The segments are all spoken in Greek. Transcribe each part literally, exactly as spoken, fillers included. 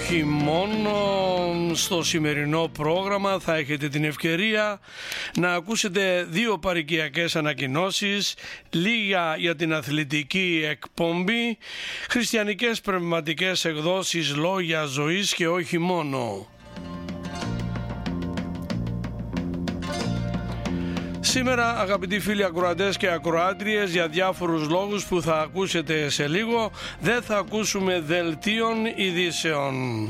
όχι μόνο. Στο σημερινό πρόγραμμα θα έχετε την ευκαιρία να ακούσετε δύο παροικιακές ανακοινώσεις, λίγα για την αθλητική εκπομπή, χριστιανικές πνευματικές εκδόσεις, λόγια ζωής και όχι μόνο. Σήμερα, αγαπητοί φίλοι ακροατές και ακροάτριες, για διάφορους λόγους που θα ακούσετε σε λίγο, δεν θα ακούσουμε δελτίων ειδήσεων.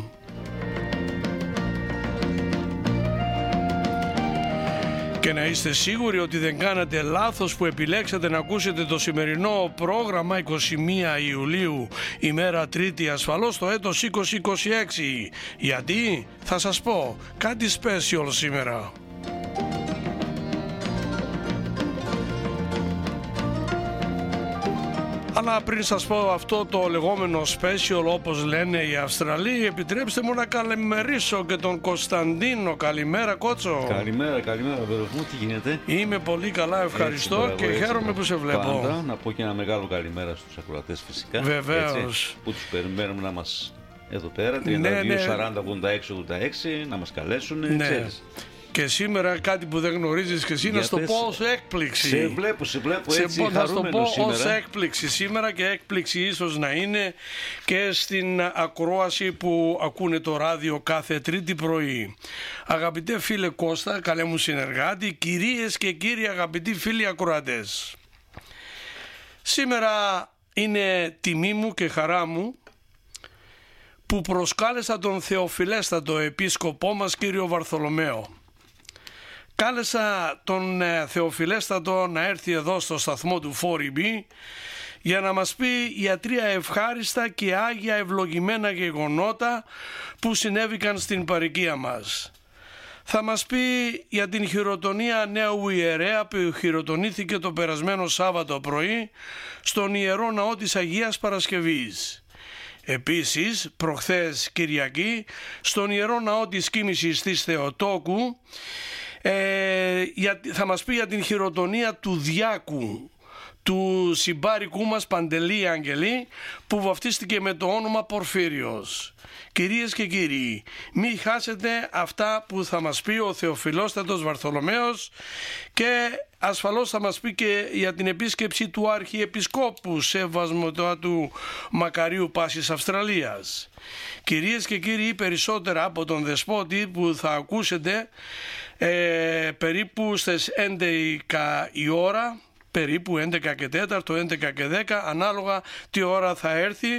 Και να είστε σίγουροι ότι δεν κάνατε λάθος που επιλέξατε να ακούσετε το σημερινό πρόγραμμα εικοστή πρώτη Ιουλίου, ημέρα Τρίτη, ασφαλώς το έτος είκοσι είκοσι έξι. Γιατί? Θα σας πω κάτι special σήμερα. Αλλά πριν σας πω αυτό το λεγόμενο special, όπως λένε οι Αυστραλοί, επιτρέψτε μου να καλημερίσω και τον Κωνσταντίνο. Καλημέρα, Κότσο. Καλημέρα, καλημέρα, αδερφό μου, τι γίνεται? Είμαι πολύ καλά, ευχαριστώ. Έτσι, και έτσι, χαίρομαι που σε βλέπω. Πάντα, να πω και ένα μεγάλο καλημέρα στους ακροατές φυσικά. Βεβαίως. Έτσι, που τους περιμένουμε να μας εδώ πέρα, τριάντα δύο σαράντα ογδόντα έξι ογδόντα έξι, να μας καλέσουν, ναι. Ξέρεις. Και σήμερα κάτι που δεν γνωρίζεις και εσύ, να στο πω ως έκπληξη. Σε βλέπω, σε βλέπω έτσι σε να στο πω σήμερα. ως έκπληξη σήμερα, και έκπληξη ίσως να είναι και στην ακρόαση που ακούνε το ράδιο κάθε Τρίτη πρωί. Αγαπητέ φίλε Κώστα, καλέ μου συνεργάτη, κυρίες και κύριοι αγαπητοί φίλοι ακροατές, σήμερα είναι τιμή μου και χαρά μου που προσκάλεσα τον θεοφιλέστατο επίσκοπό μας κύριο Βαρθολομαίο. Κάλεσα τον ε, θεοφιλέστατο να έρθει εδώ στο σταθμό του φορ μπι για να μας πει για τρία ευχάριστα και άγια ευλογημένα γεγονότα που συνέβηκαν στην παροικία μας. Θα μας πει για την χειροτονία νέου ιερέα που χειροτονήθηκε το περασμένο Σάββατο πρωί στον Ιερό Ναό της Αγίας Παρασκευής. Επίσης, προχθές Κυριακή, στον Ιερό Ναό της Κοίμησης της Θεοτόκου, ε, για, θα μας πει για την χειροτονία του Διάκου, του συμπάρικου μας Παντελή Αγγελή, που βαφτίστηκε με το όνομα Πορφύριος. Κυρίες και κύριοι, μην χάσετε αυτά που θα μας πει ο Θεοφιλόστατος Βαρθολομαίος, και ασφαλώς θα μας πει και για την επίσκεψη του Αρχιεπισκόπου Σεβασμωτά του Μακαρίου Πάσης Αυστραλίας. Κυρίες και κύριοι, περισσότερα από τον Δεσπότη που θα ακούσετε ε, περίπου στις έντεκα η ώρα, περίπου έντεκα και τέσσερα, έντεκα και δέκα, ανάλογα τι ώρα θα έρθει,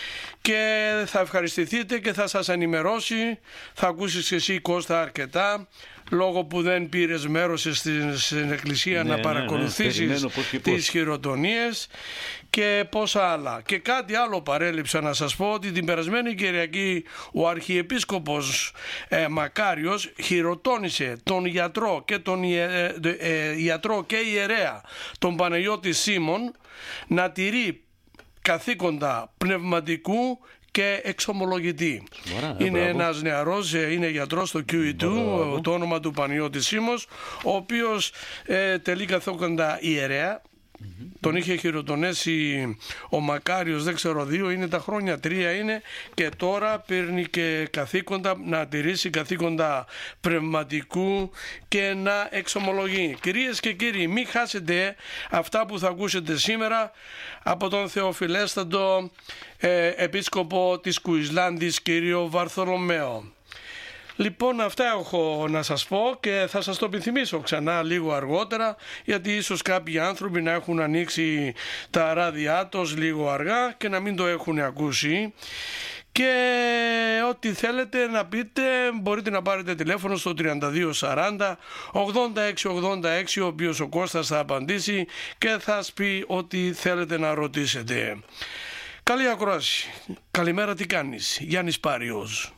και θα ευχαριστηθείτε και θα σας ενημερώσει. Θα ακούσεις εσύ, Κώστα, αρκετά, λόγω που δεν πήρες μέρος στην, στην εκκλησία, ναι, να παρακολουθήσεις, ναι, ναι, τις χειροτονίες και πόσα άλλα. Και κάτι άλλο παρέλειψα να σας πω, ότι την περασμένη Κυριακή ο Αρχιεπίσκοπος ε, Μακάριος χειροτώνησε τον γιατρό και τον ιε, ε, ε, γιατρό και ιερέα τον Παναγιώτη Σίμων να τηρεί καθήκοντα πνευματικού και εξομολογητή. Μωρά, είναι μπράβο. Ένας νεαρός, είναι γιατρός στο κιου ι του, το όνομα του Παναγιώτη Σίμος, ο οποίος ε, τελεί καθήκοντα ιερέα. Mm-hmm. Τον είχε χειροτονέσει ο Μακάριος, δεν ξέρω, δύο είναι τα χρόνια, τρία είναι, και τώρα παίρνει και καθήκοντα να τηρήσει καθήκοντα πνευματικού και να εξομολογεί. Κυρίες και κύριοι, μην χάσετε αυτά που θα ακούσετε σήμερα από τον θεοφιλέστατο ε, επίσκοπο της Κουισλάνδης κύριο Βαρθολομαίο. Λοιπόν, αυτά έχω να σας πω και θα σας το επιθυμίσω ξανά λίγο αργότερα, γιατί ίσως κάποιοι άνθρωποι να έχουν ανοίξει τα ράδια τους λίγο αργά και να μην το έχουν ακούσει. Και ό,τι θέλετε να πείτε μπορείτε να πάρετε τηλέφωνο στο τριάντα δύο σαράντα ογδόντα έξι ογδόντα έξι, ο οποίος ο Κώστας θα απαντήσει και θα σας πει ό,τι θέλετε να ρωτήσετε. Καλή ακρόαση. Καλημέρα, τι κάνεις? Γιάννης Πάριος.